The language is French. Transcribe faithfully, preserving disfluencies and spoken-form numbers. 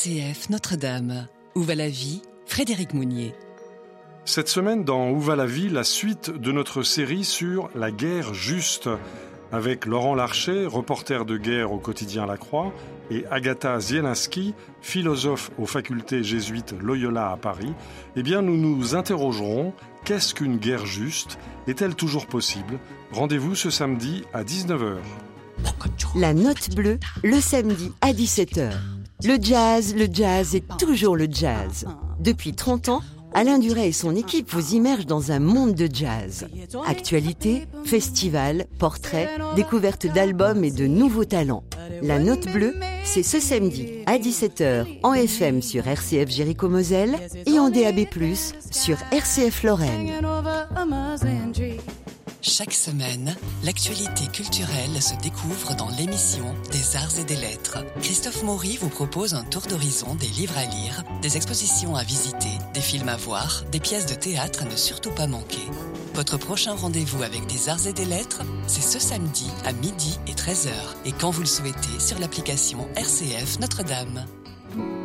C F Notre-Dame. Où va la vie? Frédéric Mounier. Cette semaine, dans Où va la vie, la suite de notre série sur la guerre juste, avec Laurent Larcher, reporter de guerre au quotidien La Croix, et Agatha Zielinski, philosophe aux facultés jésuites Loyola à Paris. Eh bien, nous nous interrogerons, qu'est-ce qu'une guerre juste? Est-elle toujours possible? Rendez-vous ce samedi à dix-neuf heures. La note bleue, le samedi à dix-sept heures. Le jazz, le jazz et toujours le jazz. Depuis trente ans, Alain Duret et son équipe vous immergent dans un monde de jazz. Actualités, festivals, portraits, découvertes d'albums et de nouveaux talents. La note bleue, c'est ce samedi à dix-sept heures en F M sur R C F Jéricho-Moselle et en D A B plus, sur R C F Lorraine. Chaque semaine, l'actualité culturelle se découvre dans l'émission des Arts et des Lettres. Christophe Maury vous propose un tour d'horizon des livres à lire, des expositions à visiter, des films à voir, des pièces de théâtre à ne surtout pas manquer. Votre prochain rendez-vous avec des Arts et des Lettres, c'est ce samedi à midi et treize heures et quand vous le souhaitez sur l'application R C F Notre-Dame.